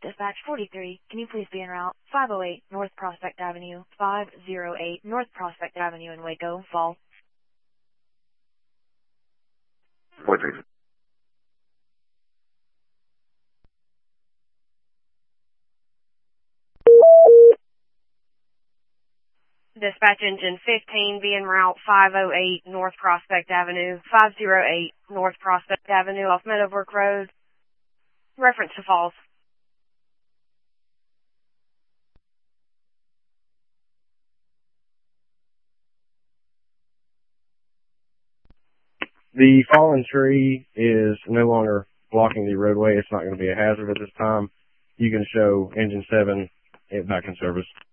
Dispatch 43, can you please be en route 508 North Prospect Avenue, 508 North Prospect Avenue in Waco, Fall. 43. Dispatch engine 15, be en route 508 North Prospect Avenue, 508 North Prospect Avenue off Meadowbrook Road. Reference to Falls. The fallen tree is no longer blocking the roadway. It's not going to be a hazard at this time. You can show engine 7 back in service.